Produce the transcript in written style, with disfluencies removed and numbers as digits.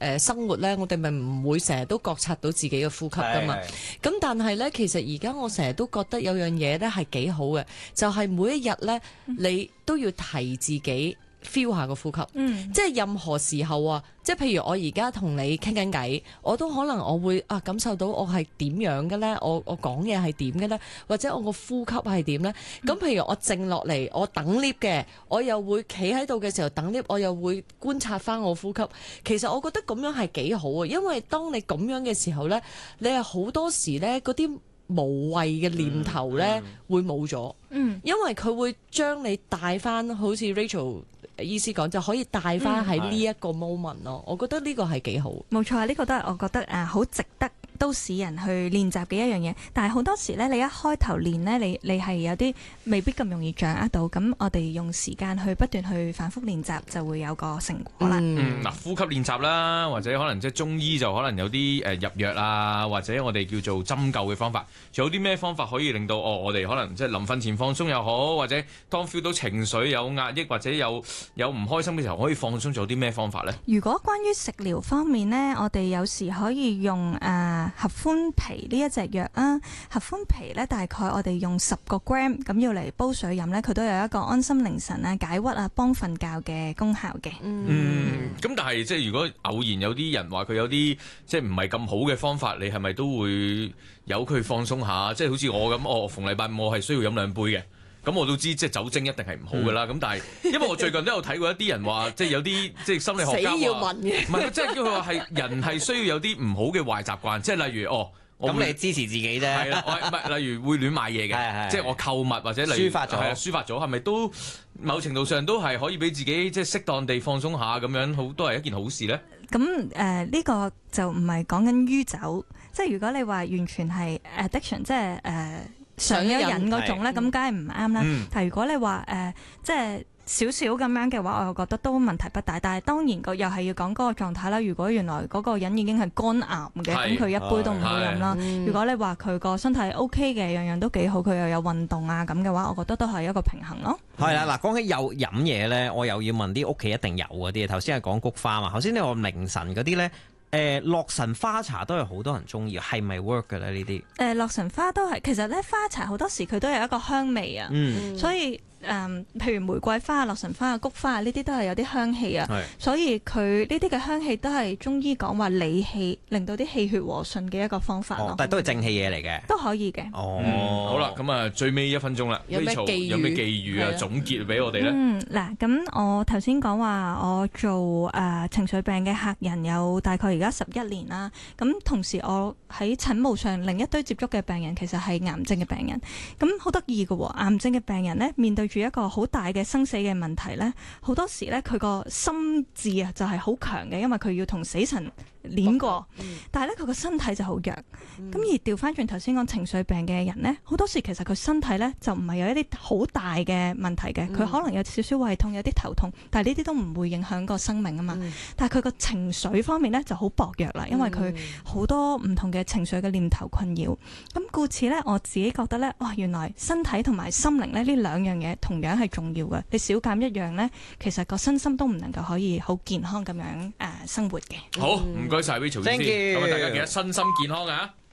生活咧，我哋咪唔會成日都覺察到自己嘅呼吸噶嘛。咁但係咧，其實而家我成日都覺得有樣嘢咧係幾好嘅，就係每一日咧，你都要提自己 feel 下個呼吸。即係任何時候啊，即係譬如我而家同你傾緊偈，我都可能我會感受到我係點樣嘅咧，我講嘢係點嘅咧，或者我個呼吸係點咧。咁譬如我靜落嚟，我等 lift 嘅，我又會企喺度嘅時候等 lift，我又會觀察翻我呼吸。其實我覺得咁樣係幾好啊，因為當你咁樣嘅時候咧，你係好多時咧嗰啲無謂嘅念頭咧會冇咗。因為佢會將你帶翻，好似 Rachel 意思講，就可以帶翻喺呢一個 moment 咯。我覺得呢個係幾好。 冇錯啊，呢個都係我覺得好值得都市人去練習嘅一樣嘢。但係好多時咧，你一開頭練咧，你係有啲未必咁容易掌握到。咁我哋用時間去不斷去反覆練習，就會有個成果啦。 嗱，呼吸練習啦，或者可能即係中醫就可能有啲入藥啊，或者我哋叫做針灸嘅方法。仲有啲咩方法可以令到我哋可能即係臨瞓前放鬆又好，或者當 feel 到情緒有壓抑或者有唔開心嘅時候可以放鬆，仲有啲咩方法呢？ 如果關於食療方面呢，我哋有時可以用合歡皮呢一隻藥啊。合歡皮呢，大概我哋用10個 gram 咁要嚟煲水飲呢，佢都有一個安心寧神啊、解鬱啊、幫瞓覺嘅功效嘅。 咁但係即係如果偶然有啲人話佢有啲即係唔係咁好嘅方法，你係咪都會由佢放鬆下？即係好似我咁，我逢禮拜5我係需要飲2杯嘅。咁我都知即係酒精一定係唔好㗎啦。咁但係因為我最近都有睇過一啲人話，即係有啲即係心理學家話， 死要問嘅， 唔係即係叫佢話係人係需要有啲唔好嘅壞習慣，即係例如咁你支持自己啫。 係啦，唔係例如會亂買嘢嘅，即係我購物或者例如抒發咗，係咪都某程度上都係可以俾自己即係適當地放鬆下咁樣，都係一件好事咧。 咁呢個就唔係講緊酗酒，即係如果你話完全係 addiction， 即係上咗癮嗰種咧，咁梗係唔啱啦。但係如果你話即係少少咁樣嘅話，我又覺得都問題不大。但係當然又係要講嗰個狀態啦。如果原來嗰個人已經係肝癌嘅，咁佢一杯都唔好飲啦。如果你話佢個身體 OK 嘅，樣樣都幾好，佢又有運動啊咁嘅話，我覺得都係一個平衡咯。 係啦，嗱，講起有飲嘢咧，我又要問啲屋企一定有嗰啲。頭先係講菊花嘛，頭先你話凌晨嗰啲咧。洛神花茶都係好多人中意，係咪 work 嘅咧呢啲？洛神花都係，其實咧花茶好多時佢都有一個香味啊，所以譬如玫瑰花啊、洛神花啊、菊花啊呢啲都係有啲香氣啊，所以佢呢啲嘅香氣都係中醫講話理氣，令到啲氣血和順嘅一個方法咯。 但係都係正氣嘢嚟嘅， 都可以嘅。 好啦，咁啊最尾1分鐘啦， 有咩寄語啊總結俾我哋咧？ 嗱，咁我頭先講話我做情緒病嘅客人有大概而家11年啦，咁同時我喺診務上另一堆接觸嘅病人其實係癌症嘅病人，咁好得意嘅喎，癌症嘅病人呢，面對住一個好大嘅生死嘅問題呢，好多時呢，佢個心智啊就係好強嘅，因為佢要同死神練過，但係咧佢個身體就好弱，咁而調翻轉頭先講情緒病嘅人呢，好多時其實佢身體呢就唔係有一啲好大嘅問題嘅，佢可能有少少胃痛，有啲頭痛，但係呢啲都唔會影響個生命啊嘛。但係佢個情緒方面呢就好薄弱啦，因為佢好多唔同嘅情緒嘅念頭困擾。咁故此呢，我自己覺得呢，原來身體同埋心靈呢兩樣嘢同樣係重要嘅。你少減一樣呢，其實個身心都唔能夠可以好健康咁樣生活嘅。 好，唔該晒 Rachel 先，咁啊大家記得身心健康啊！